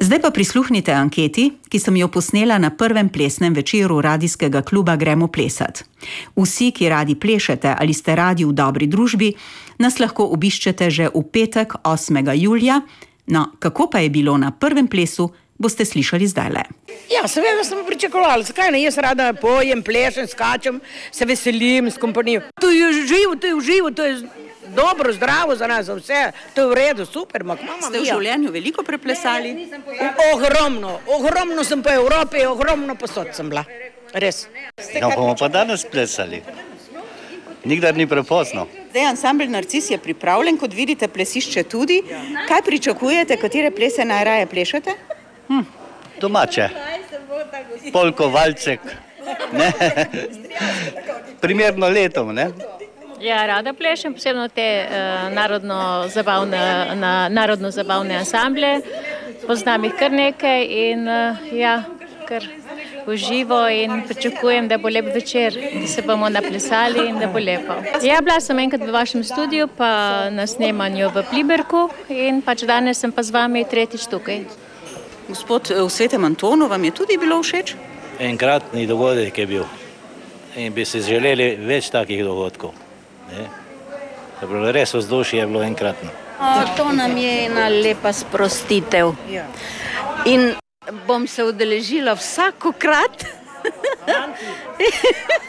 Zdaj pa prisluhnite anketi, ki sem jo posnela na prvem plesnem večeru radijskega kluba Gremo plesat. Vsi, ki radi plešete ali ste radi v dobri družbi, nas lahko obiščete že v petek 8. julija. No, kako pa je bilo na prvem plesu, boste slišali zdajle. Ja, seveda sem pričakovala. Zakaj ne? Jaz rada pojem, plešem, skačem, se veselim s kompanijo. To je živo, to je dobro, zdravo za nas, za vse. To je v redu, super. Ste v življenju veliko preplesali? Ogromno sem po Evropi, ogromno posod sem bila. Res. No, bomo pa danes plesali. Nikdar ni prepozno. Zdaj ansambl Narcis je pripravljen, kot vidite, plesišče tudi. Kaj pričakujete, katere plese najraje plešete? Domače. Polko, valček. Ne? Primerno letom, ne? Ja, rada plešem, posebno te narodno-zabavne ansamble. Poznam jih kar nekaj in kar uživo in pričakujem, da bo lep večer, da se bomo naplesali in da bo lepo. Ja, bila sem enkrat v vašem studiu, pa na snemanju v Pliberku in pač danes sem pa z vami tretjič tukaj. Gospod, v Svetem Antonu vam je tudi bilo všeč? Enkratni dogodek je bil in bi si želeli več takih dogodkov. Res vzdušje je bilo enkratno. To nam je ena lepa sprostitev in bom se udeležila vsakokrat.